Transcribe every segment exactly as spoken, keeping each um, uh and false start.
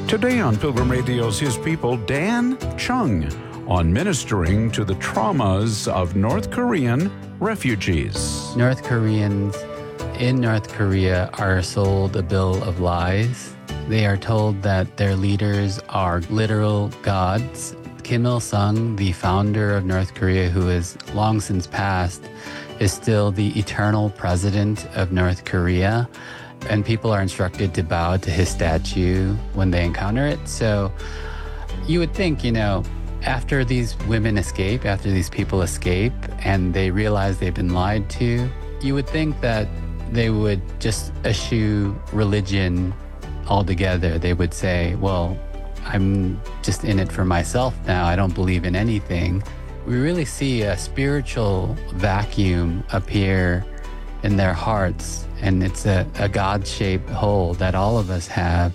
Today on Pilgrim Radio's His People, Dan Chung on ministering to the traumas of North Korean refugees. North Koreans in North Korea are sold a bill of lies. They are told that their leaders are literal gods. Kim Il-sung, the founder of North Korea, who is long since passed, is still the eternal president of North Korea. And people are instructed to bow to his statue when they encounter it. So you would think, you know, after these women escape, after these people escape, and they realize they've been lied to, you would think that they would just eschew religion altogether. They would say, well, I'm just in it for myself now. I don't believe in anything. We really see a spiritual vacuum appear in their hearts. And it's a, a God-shaped hole that all of us have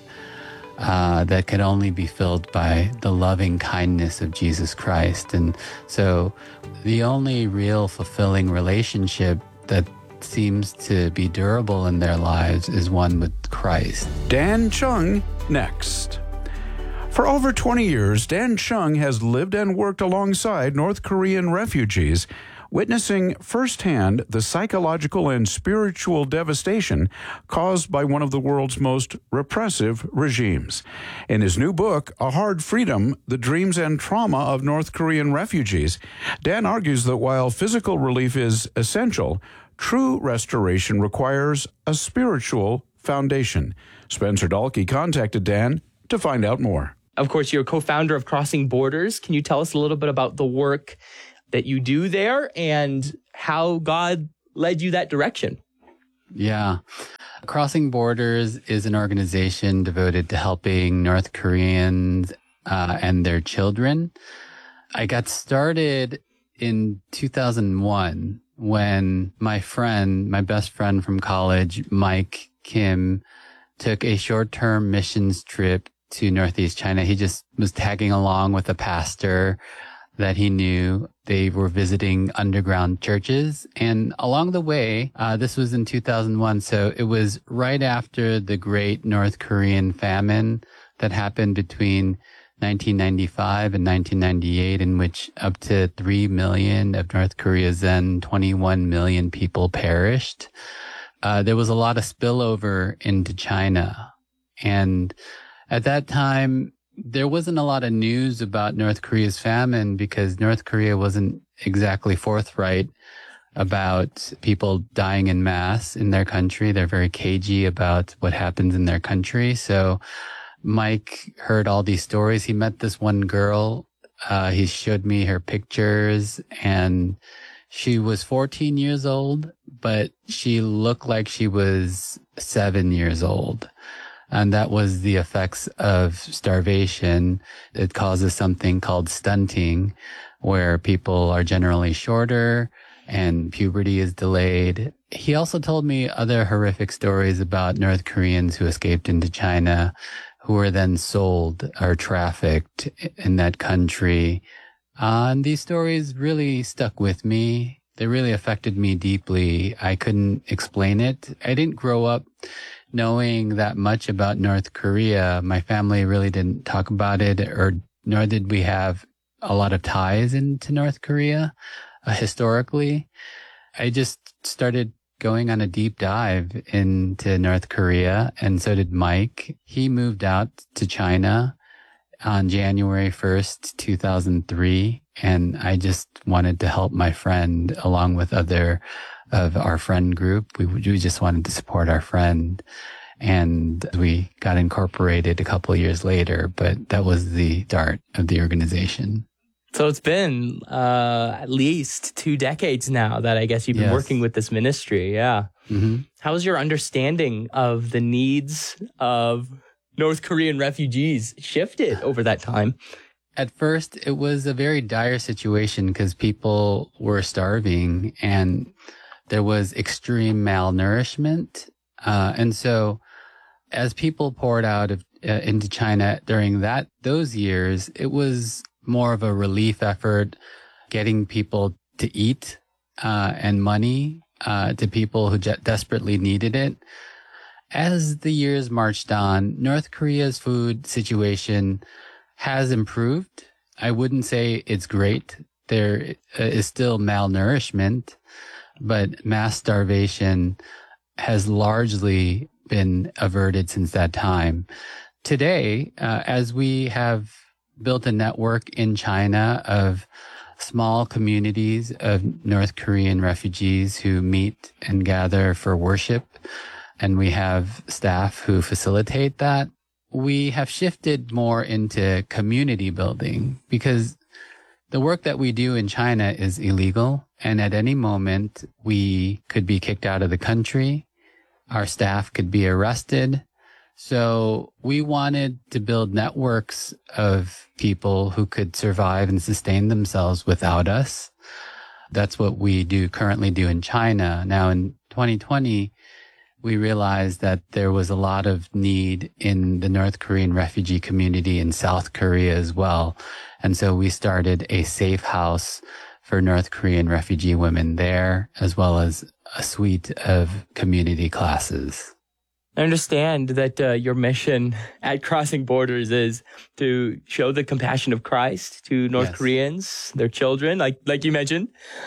uh, that can only be filled by the loving kindness of Jesus Christ. And so the only real fulfilling relationship that seems to be durable in their lives is one with Christ. Dan Chung next. For over twenty years, Dan Chung has lived and worked alongside North Korean refugees, witnessing firsthand the psychological and spiritual devastation caused by one of the world's most repressive regimes. In his new book, A Hard Freedom, The Dreams and Trauma of North Korean Refugees, Dan argues that while physical relief is essential, true restoration requires a spiritual foundation. Spencer Dalkey contacted Dan to find out more. Of course, you're a co-founder of Crossing Borders. Can you tell us a little bit about the work that you do there and how God led you that direction? Yeah. Crossing Borders is an organization devoted to helping North Koreans uh, and their children. I got started in two thousand one when my friend, my best friend from college, Mike Kim, took a short-term missions trip to Northeast China. He just was tagging along with a pastor that he knew. They were visiting underground churches. And along the way, uh, this was in two thousand one, so it was right after the great North Korean famine that happened between nineteen ninety-five and nineteen ninety-eight, in which up to three million of North Korea's then twenty-one million people perished. Uh, there was a lot of spillover into China. And at that time, there wasn't a lot of news about North Korea's famine because North Korea wasn't exactly forthright about people dying en masse in their country. They're very cagey about what happens in their country. So Mike heard all these stories. He met this one girl. Uh, he showed me her pictures, and she was fourteen years old, but she looked like she was seven years old. And that was the effects of starvation. It causes something called stunting, where people are generally shorter and puberty is delayed. He also told me other horrific stories about North Koreans who escaped into China, who were then sold or trafficked in that country. Uh, and these stories really stuck with me. They really affected me deeply. I couldn't explain it. I didn't grow up knowing that much about North Korea. My family really didn't talk about it, or nor did we have a lot of ties into North Korea uh, historically. I just started going on a deep dive into North Korea, and so did Mike. He moved out to China on January first, two thousand three, and I just wanted to help my friend along with other of our friend group. We, we just wanted to support our friend, and we got incorporated a couple of years later, but that was the start of the organization. So it's been uh, at least two decades now that I guess you've been Yes. working with this ministry. Yeah. Mm-hmm. How's your understanding of the needs of North Korean refugees shifted over that time? At first, it was a very dire situation because people were starving and there was extreme malnourishment. Uh, and so as people poured out of, uh, into China during that, those years, it was more of a relief effort, getting people to eat, uh, and money, uh, to people who je- desperately needed it. as the years marched on, North Korea's food situation has improved. I wouldn't say it's great. There is still malnourishment, but mass starvation has largely been averted since that time. Today, uh, as we have built a network in China of small communities of North Korean refugees who meet and gather for worship, and we have staff who facilitate that, we have shifted more into community building because the work that we do in China is illegal, and at any moment we could be kicked out of the country. Our staff could be arrested. So we wanted to build networks of people who could survive and sustain themselves without us. That's what we do currently do in China. Now in twenty twenty, we realized that there was a lot of need in the North Korean refugee community in South Korea as well. And so we started a safe house for North Korean refugee women there, as well as a suite of community classes. I understand that uh, your mission at Crossing Borders is to show the compassion of Christ to North yes. Koreans, their children, like like you mentioned.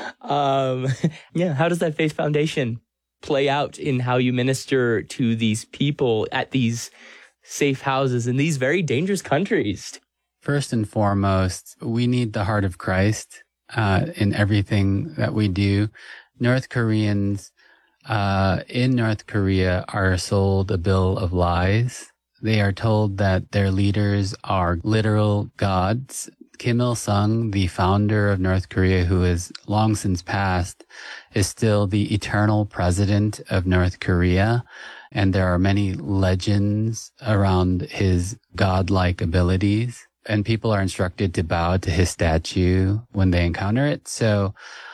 Um, yeah, how does that Faith Foundation play out in how you minister to these people at these safe houses in these very dangerous countries? First and foremost, we need the heart of Christ uh, in everything that we do. North Koreans Uh, in North Korea are sold a bill of lies. They are told that their leaders are literal gods. Kim Il-sung, the founder of North Korea, who has long since passed, is still the eternal president of North Korea. And there are many legends around his godlike abilities. And people are instructed to bow to his statue when they encounter it. So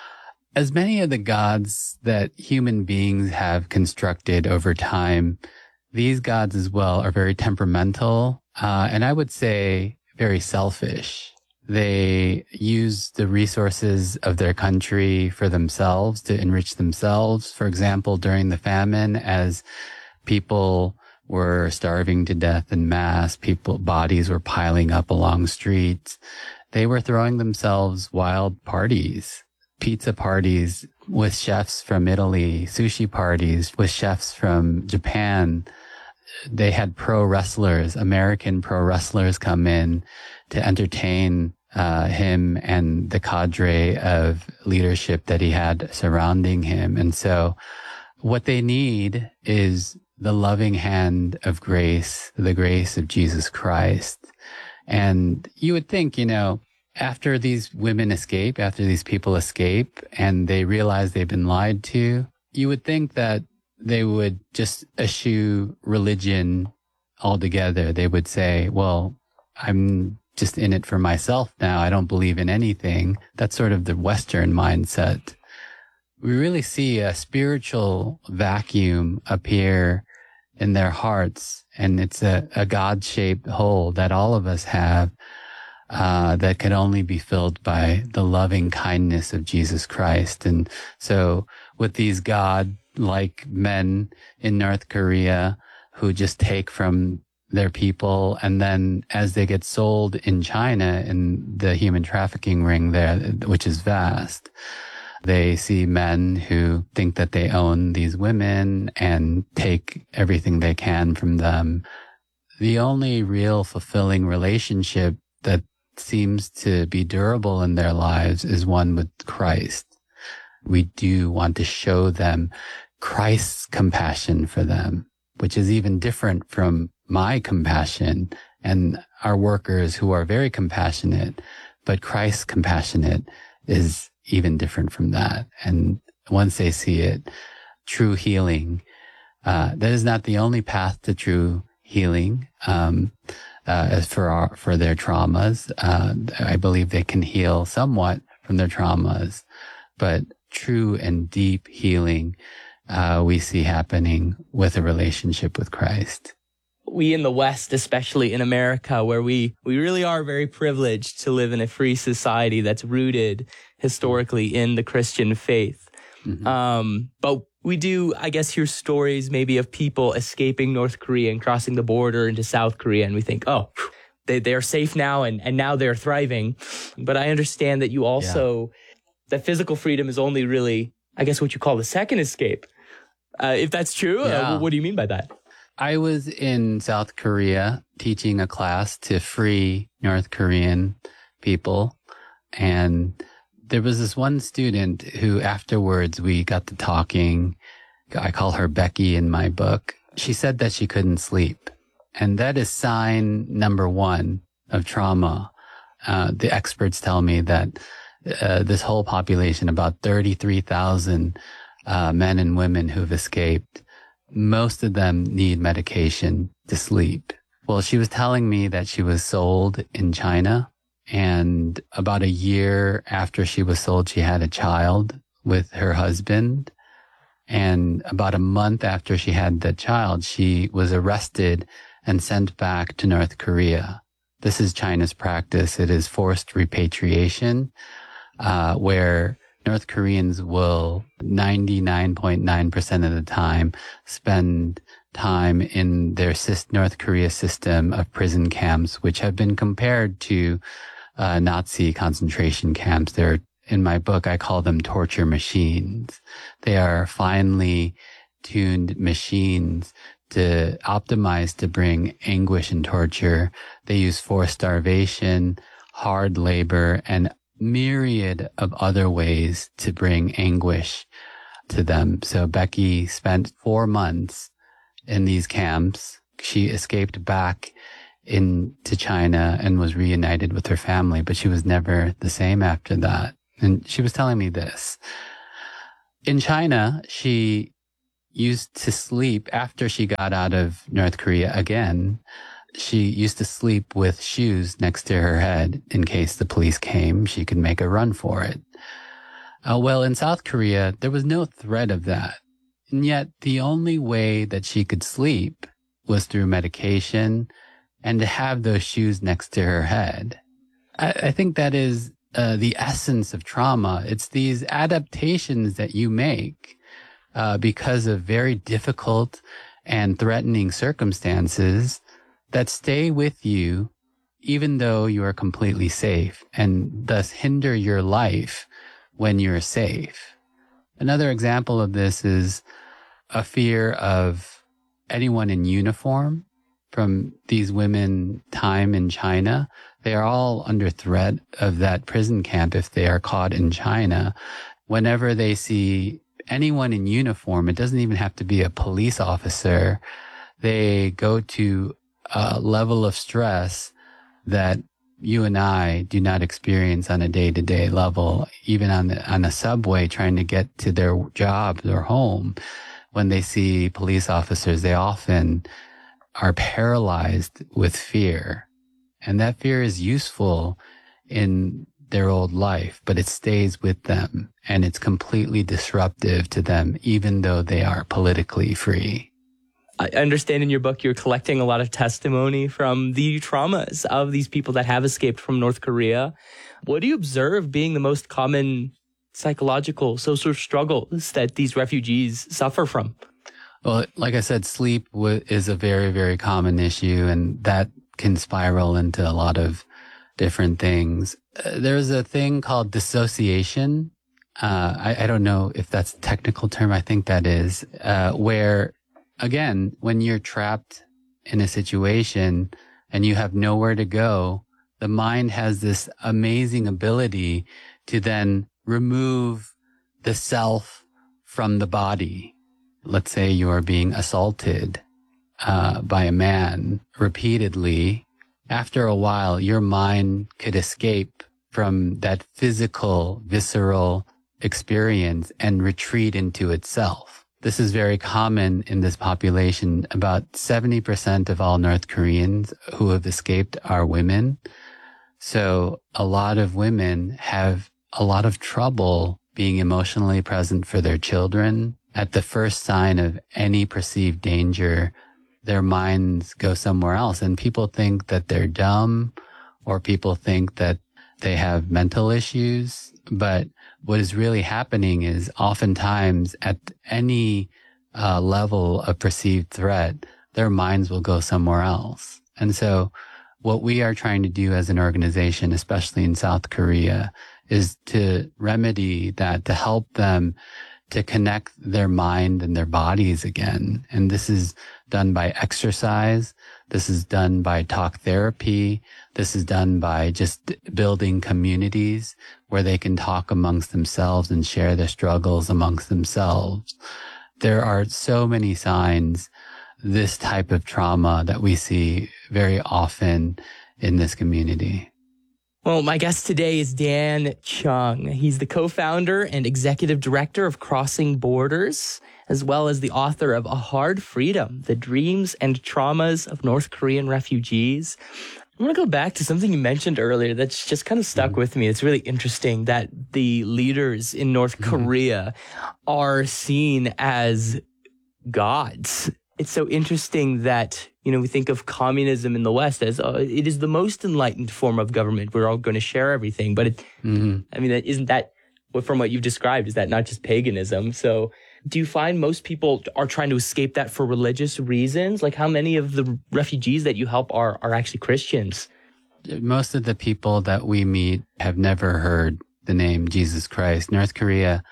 as many of the gods that human beings have constructed over time, these gods as well are very temperamental, uh, and I would say very selfish. They use the resources of their country for themselves, to enrich themselves. For example, during the famine, as people were starving to death en masse, people, bodies were piling up along streets, they were throwing themselves wild parties. Pizza parties with chefs from Italy, sushi parties with chefs from Japan. They had pro wrestlers, American pro wrestlers come in to entertain uh, him and the cadre of leadership that he had surrounding him. And so what they need is the loving hand of grace, the grace of Jesus Christ. And you would think, you know, after these women escape, after these people escape, and they realize they've been lied to, you would think that they would just eschew religion altogether. They would say, well, I'm just in it for myself now. I don't believe in anything. That's sort of the Western mindset. We really see a spiritual vacuum appear in their hearts, and it's a, a God-shaped hole that all of us have. Uh, that can only be filled by the loving kindness of Jesus Christ. And so with these God-like men in North Korea who just take from their people, and then as they get sold in China in the human trafficking ring there, which is vast, they see men who think that they own these women and take everything they can from them. The only real fulfilling relationship that seems to be durable in their lives is one with Christ. We do want to show them Christ's compassion for them, which is even different from my compassion and our workers who are very compassionate, but Christ's compassionate is even different from that. And once they see it, true healing, uh, that is not the only path to true healing. Um, Uh, as for our, for their traumas, uh, I believe they can heal somewhat from their traumas, but true and deep healing, uh, we see happening with a relationship with Christ. We in the West, especially in America, where we, we really are very privileged to live in a free society that's rooted historically in the Christian faith. Mm-hmm. Um, but we do, I guess, hear stories maybe of people escaping North Korea and crossing the border into South Korea. And we think, oh, they, they're safe now and, and now they're thriving. But I understand that you also, yeah. that physical freedom is only really, I guess, what you call the second escape. Uh, if that's true, yeah. uh, what do you mean by that? I was in South Korea teaching a class to free North Korean people. And there was this one student who afterwards we got to talking. I call her Becky in my book. She said that she couldn't sleep. And that is sign number one of trauma. Uh, the experts tell me that uh, this whole population, about thirty-three thousand uh, men and women who've escaped, most of them need medication to sleep. Well, she was telling me that she was sold in China. And about a year after she was sold, she had a child with her husband. And about a month after she had the child, she was arrested and sent back to North Korea. This is China's practice. It is forced repatriation, uh, where North Koreans will ninety-nine point nine percent of the time spend time in their North Korea system of prison camps, which have been compared to uh, Nazi concentration camps. They're, in my book, I call them torture machines. They are finely tuned machines to optimize to bring anguish and torture. They use forced starvation, hard labor, and myriad of other ways to bring anguish to them. So Becky spent four months in these camps. She escaped back into China and was reunited with her family, but she was never the same after that. And she was telling me this. In China, she used to sleep after she got out of North Korea again. She used to sleep with shoes next to her head in case the police came. She could make a run for it. Uh, well, in South Korea, there was no threat of that. And yet the only way that she could sleep was through medication and to have those shoes next to her head. I, I think that is uh, the essence of trauma. It's these adaptations that you make uh, because of very difficult and threatening circumstances that stay with you even though you are completely safe and thus hinder your life when you're safe. Another example of this is a fear of anyone in uniform. From these women time in China, they are all under threat of that prison camp if they are caught in China. Whenever they see anyone in uniform, it doesn't even have to be a police officer, they go to a level of stress that you and I do not experience on a day-to-day level, even on the, on a subway trying to get to their job, their home. When they see police officers, they often are paralyzed with fear. And that fear is useful in their old life, but it stays with them and it's completely disruptive to them, even though they are politically free. I understand in your book you're collecting a lot of testimony from the traumas of these people that have escaped from North Korea. What do you observe being the most common psychological, social struggles that these refugees suffer from? Well, like I said, sleep w- is a very, very common issue, and that can spiral into a lot of different things. Uh, there's a thing called dissociation. Uh, I, I don't know if that's a technical term. I think that is, uh, where, again, when you're trapped in a situation and you have nowhere to go, the mind has this amazing ability to then remove the self from the body. Let's say you are being assaulted uh, by a man repeatedly. After a while, your mind could escape from that physical, visceral experience and retreat into itself. This is very common in this population. About seventy percent of all North Koreans who have escaped are women. So a lot of women have a lot of trouble being emotionally present for their children. At the first sign of any perceived danger, their minds go somewhere else. And people think that they're dumb, or people think that they have mental issues. But what is really happening is oftentimes at any uh, level of perceived threat, their minds will go somewhere else. And so what we are trying to do as an organization, especially in South Korea, is to remedy that, to help them to connect their mind and their bodies again. And this is done by exercise. This is done by talk therapy. This is done by just building communities where they can talk amongst themselves and share their struggles amongst themselves. There are so many signs, this type of trauma that we see very often in this community. Well, my guest today is Dan Chung. He's the co-founder and executive director of Crossing Borders, as well as the author of A Hard Freedom, The Dreams and Traumas of North Korean Refugees. I want to go back to something you mentioned earlier that's just kind of stuck with me. It's really interesting that the leaders in North mm-hmm. Korea are seen as gods. It's so interesting that, you know, we think of communism in the West as uh, it is the most enlightened form of government. We're all going to share everything. But, it, mm-hmm. I mean, isn't that, from what you've described, is that not just paganism? So do you find most people are trying to escape that for religious reasons? Like, how many of the refugees that you help are, are actually Christians? Most of the people that we meet have never heard the name Jesus Christ. North Korea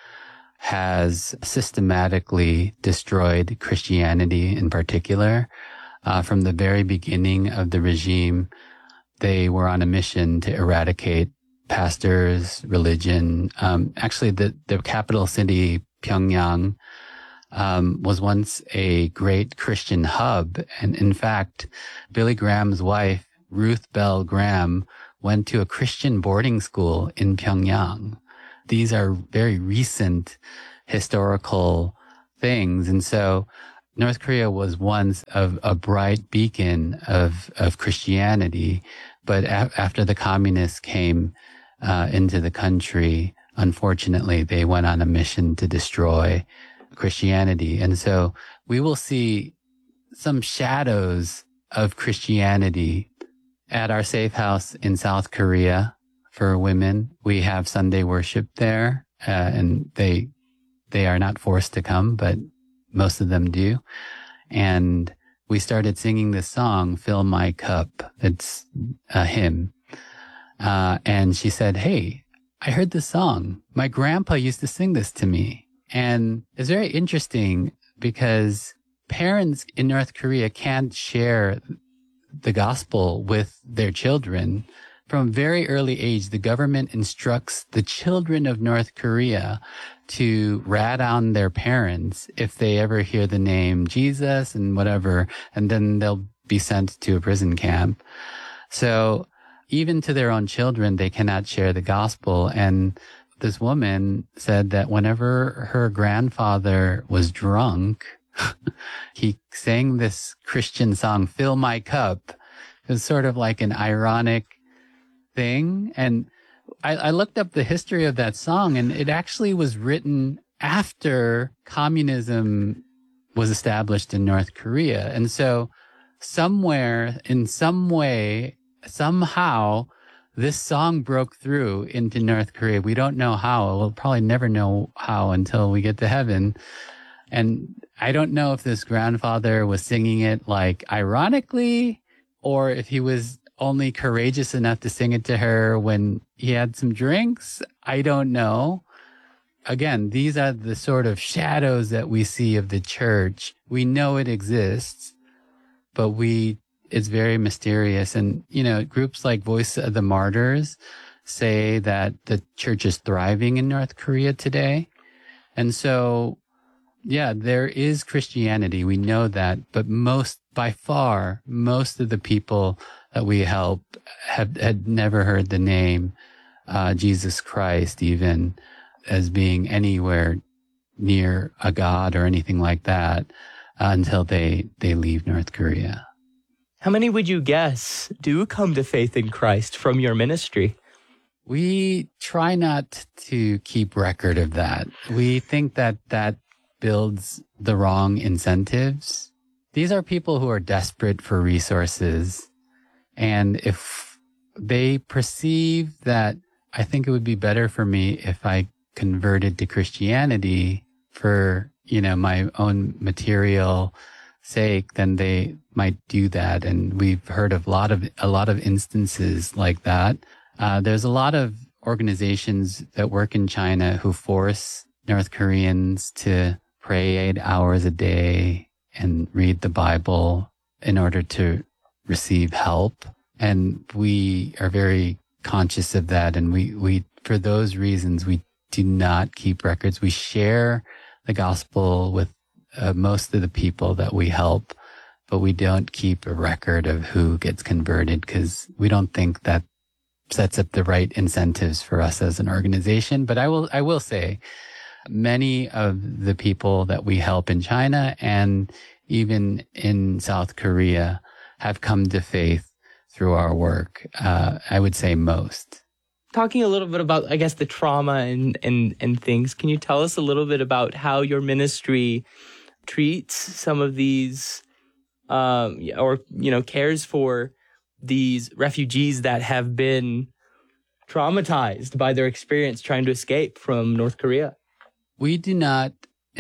has systematically destroyed Christianity in particular. Uh, from the very beginning of the regime, they were on a mission to eradicate pastors, religion. Um, actually, the, the capital city, Pyongyang, um, was once a great Christian hub. And in fact, Billy Graham's wife, Ruth Bell Graham, went to a Christian boarding school in Pyongyang. These are very recent historical things. And so North Korea was once a, a bright beacon of, of Christianity. But a- after the communists came uh, into the country, unfortunately, they went on a mission to destroy Christianity. And so we will see some shadows of Christianity at our safe house in South Korea. For women, we have Sunday worship there, uh, and they they are not forced to come, but most of them do. And we started singing this song, "Fill My Cup." It's a hymn. Uh, and she said, "Hey, I heard this song. My grandpa used to sing this to me." And it's very interesting because parents in North Korea can't share the gospel with their children. From a very early age, the government instructs the children of North Korea to rat on their parents if they ever hear the name Jesus and whatever, and then they'll be sent to a prison camp. So even to their own children, they cannot share the gospel. And this woman said that whenever her grandfather was drunk, he sang this Christian song, "Fill My Cup." It was sort of like an ironic thing. And I, I looked up the history of that song, and it actually was written after communism was established in North Korea. And so somewhere, in some way, somehow, this song broke through into North Korea. We don't know how. We'll probably never know how until we get to heaven. And I don't know if this grandfather was singing it like ironically, or if he was only courageous enough to sing it to her when he had some drinks. I don't know. Again, these are the sort of shadows that we see of the church. We know it exists, but we, it's very mysterious. And, you know, groups like Voice of the Martyrs say that the church is thriving in North Korea today. And so, yeah, there is Christianity. We know that, but most, by far, most of the people that we help have had never heard the name uh, Jesus Christ even as being anywhere near a god or anything like that uh, until they they leave North Korea. How many would you guess do come to faith in Christ from your ministry? We try not to keep record of that. We think that that builds the wrong incentives. These are people who are desperate for resources. And if they perceive that I think it would be better for me if I converted to Christianity for, you know, my own material sake, then they might do that. And we've heard of a lot of, a lot of instances like that. Uh, there's a lot of organizations that work in China who force North Koreans to pray eight hours a day and read the Bible in order to receive help. And we are very conscious of that. And we, we, for those reasons, we do not keep records. We share the gospel with uh, most of the people that we help, but we don't keep a record of who gets converted because we don't think that sets up the right incentives for us as an organization. But I will, I will say many of the people that we help in China and even in South Korea have come to faith through our work. Uh, I would say most. Talking a little bit about, I guess, the trauma and, and, and things, can you tell us a little bit about how your ministry treats some of these, um, or, you know, cares for these refugees that have been traumatized by their experience trying to escape from North Korea? We do not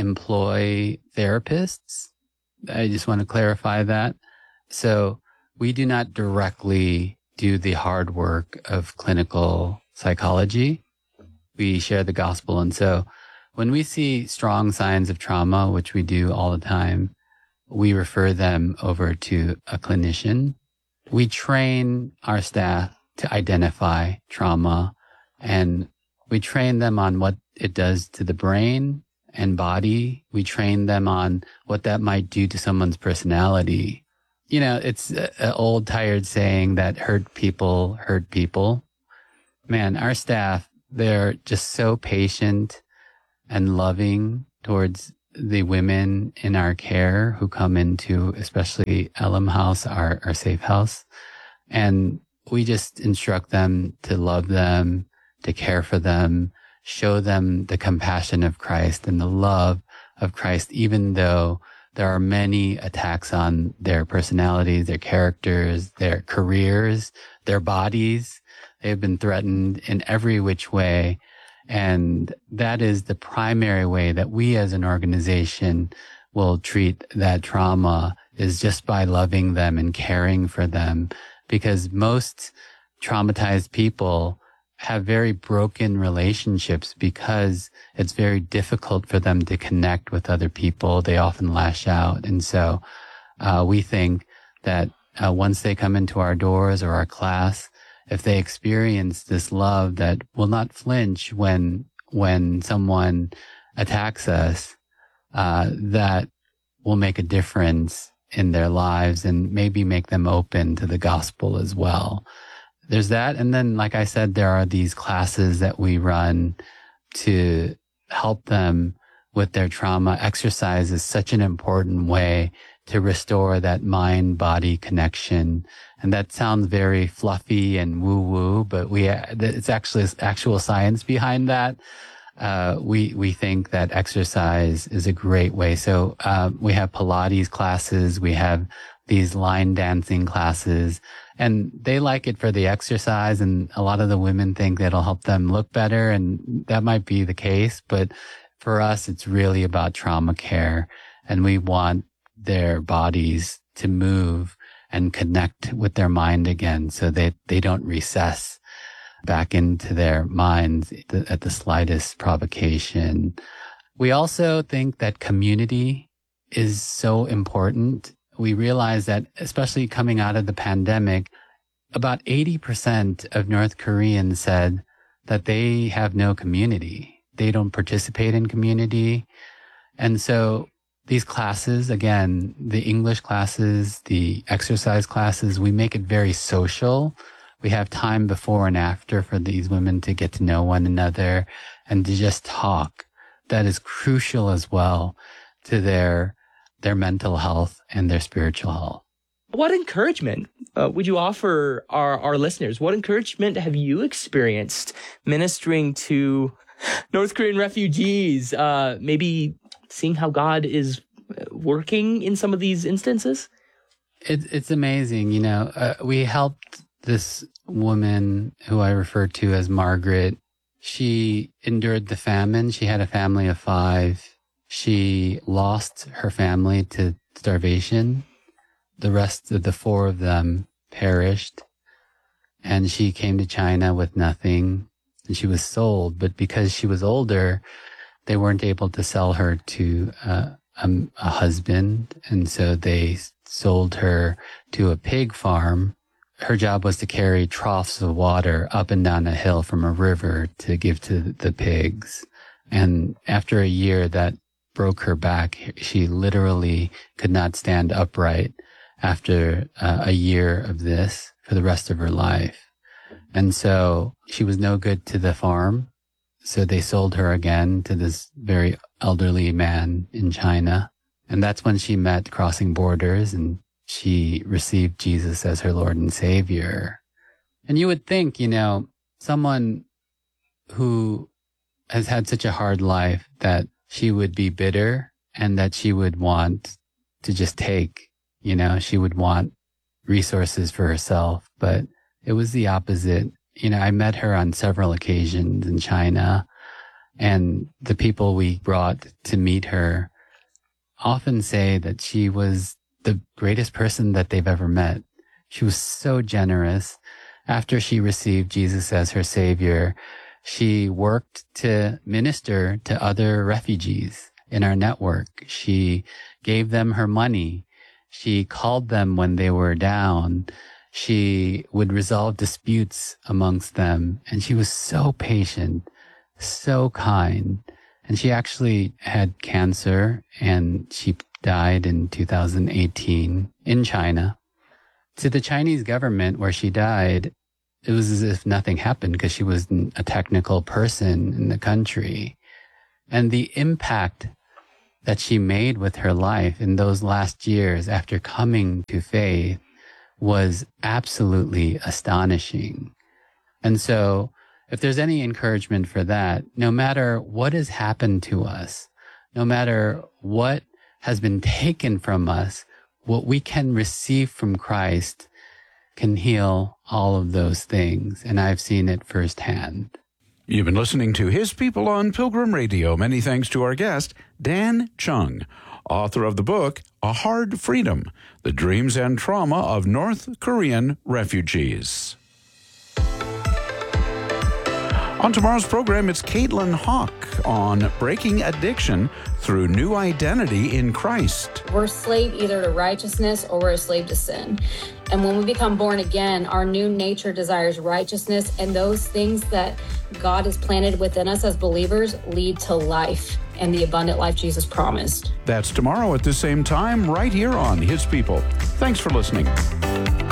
employ therapists. I just want to clarify that. So we do not directly do the hard work of clinical psychology. We share the gospel. And so when we see strong signs of trauma, which we do all the time, we refer them over to a clinician. We train our staff to identify trauma, and we train them on what it does to the brain and body. We train them on what that might do to someone's personality. You know, it's an old tired saying that hurt people hurt people. Man, our staff, they're just so patient and loving towards the women in our care who come into, especially Elim House, our, our safe house. And we just instruct them to love them, to care for them, show them the compassion of Christ and the love of Christ, even though there are many attacks on their personalities, their characters, their careers, their bodies. They've been threatened in every which way. And that is the primary way that we as an organization will treat that trauma, is just by loving them and caring for them. Because most traumatized people have very broken relationships because it's very difficult for them to connect with other people. They often lash out. And so uh, we think that uh, once they come into our doors or our class, if they experience this love that will not flinch when when someone attacks us, uh, that will make a difference in their lives and maybe make them open to the gospel as well. There's that. And then, like I said, there are these classes that we run to help them with their trauma. Exercise is such an important way to restore that mind-body connection. And that sounds very fluffy and woo-woo, but we, it's actually actual science behind that. Uh, we, we think that exercise is a great way. So, uh, we have Pilates classes. We have these line dancing classes, and they like it for the exercise. And a lot of the women think that'll help them look better. And that might be the case, but for us, it's really about trauma care, and we want their bodies to move and connect with their mind again so that they don't recess back into their minds at the slightest provocation. We also think that community is so important. We realize that, especially coming out of the pandemic, about eighty percent of North Koreans said that they have no community. They don't participate in community. And so these classes, again, the English classes, the exercise classes, we make it very social. We have time before and after for these women to get to know one another and to just talk. That is crucial as well to their their mental health and their spiritual health. What encouragement uh, would you offer our, our listeners? What encouragement have you experienced ministering to North Korean refugees? Uh, maybe seeing how God is working in some of these instances? It, it's amazing. You know, uh, we helped this woman who I refer to as Margaret, she endured the famine. She had a family of five. She lost her family to starvation. The rest of the four of them perished. And she came to China with nothing. And she was sold. But because she was older, they weren't able to sell her to uh, a, a husband. And so they sold her to a pig farm. Her job was to carry troughs of water up and down a hill from a river to give to the pigs. And after a year, that broke her back. She literally could not stand upright after uh, a year of this for the rest of her life. And so she was no good to the farm. So they sold her again to this very elderly man in China. And that's when she met Crossing Borders, and she received Jesus as her Lord and Savior. And you would think, you know, someone who has had such a hard life, that she would be bitter and that she would want to just take, you know, she would want resources for herself. But it was the opposite. You know, I met her on several occasions in China, and the people we brought to meet her often say that she was the greatest person that they've ever met. She was so generous. After she received Jesus as her Savior, she worked to minister to other refugees in our network. She gave them her money. She called them when they were down. She would resolve disputes amongst them. And she was so patient, so kind. And she actually had cancer, and she died in two thousand eighteen in China. To the Chinese government where she died, it was as if nothing happened because she was a technical person in the country. And the impact that she made with her life in those last years after coming to faith was absolutely astonishing. And so if there's any encouragement for that, no matter what has happened to us, no matter what has been taken from us, what we can receive from Christ can heal all of those things. And I've seen it firsthand. You've been listening to His People on Pilgrim Radio. Many thanks to our guest, Dan Chung, author of the book, A Hard Freedom, The Dreams and Trauma of North Korean Refugees. On tomorrow's program, it's Caitlin Hawk on breaking addiction through new identity in Christ. We're a slave either to righteousness or we're a slave to sin. And when we become born again, our new nature desires righteousness, and those things that God has planted within us as believers lead to life and the abundant life Jesus promised. That's tomorrow at the same time, right here on His People. Thanks for listening.